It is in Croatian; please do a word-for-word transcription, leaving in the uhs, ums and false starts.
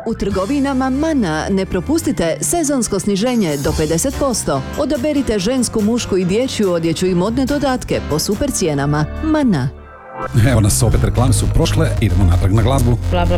U trgovinama Mana ne propustite sezonsko sniženje do pedeset posto. Odaberite žensku, mušku i dječju odjeću i modne dodatke po super cijenama. Mana. Evo nas opet, reklame su prošle, idemo natrag na glazbu. Bla, bla,